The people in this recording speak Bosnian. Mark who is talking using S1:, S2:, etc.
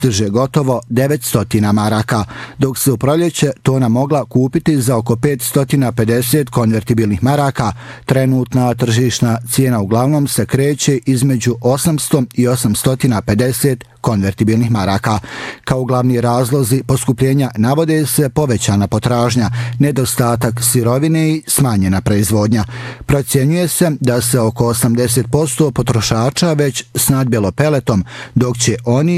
S1: drže gotovo 900 maraka, dok se u proljeće tona mogla kupiti za oko 550 konvertibilnih maraka. Trenutna tržišna cijena uglavnom se kreće između 800 i 850 konvertibilnih maraka. Kao glavni razlozi poskupljenja navode se povećana potražnja, nedostatak sirovine i smanjena proizvodnja. Procjenjuje se da se oko 80% potrošača već snadbilo peletom, dok će oni